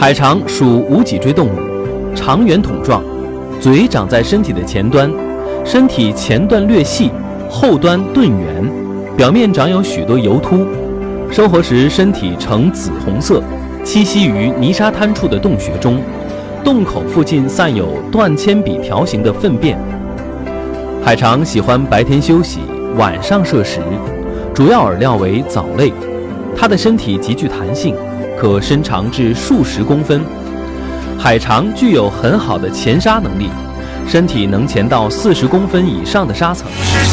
海肠属无脊椎动物，长圆筒状，嘴长在身体的前端，身体前段略细，后端钝圆，表面长有许多油突。生活时身体呈紫红色，栖息于泥沙滩处的洞穴中，洞口附近散有断铅笔条形的粪便。海肠喜欢白天休息，晚上摄食，主要饵料为藻类。它的身体极具弹性，可伸长至数十公分。海肠具有很好的潜沙能力，身体能潜到40公分以上的沙层。